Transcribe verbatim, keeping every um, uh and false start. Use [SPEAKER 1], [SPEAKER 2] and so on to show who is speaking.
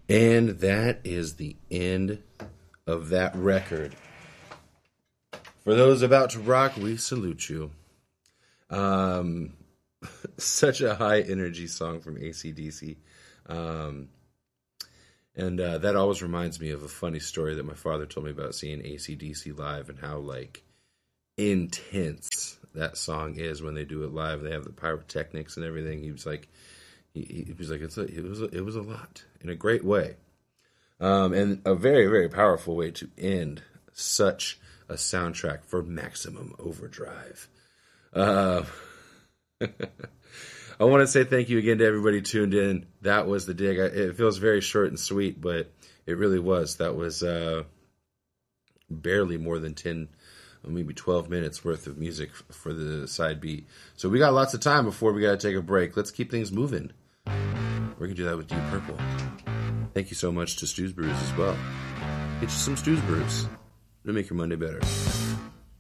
[SPEAKER 1] And that is the end of that record. For those about to rock, we salute you. Um, such a high energy song from A C D C. Um, and uh, that always reminds me of a funny story that my father told me about seeing A C D C live and how like intense that song is when they do it live. They have the pyrotechnics and everything. He was like, he, he was like, it's a, it was a, it was a lot in a great way. Um, and a very, very powerful way to end such a soundtrack for Maximum Overdrive. Uh, I want to say thank you again to everybody tuned in. That was The Dig. I, it feels very short and sweet, but it really was. That was uh, barely more than ten, maybe twelve minutes worth of music for the side B. So we got lots of time before we got to take a break. Let's keep things moving. We're going to do that with Deep Purple. Thank you so much to Stu's Brews as well. Get you some Stu's Brews. It'll make your Monday better.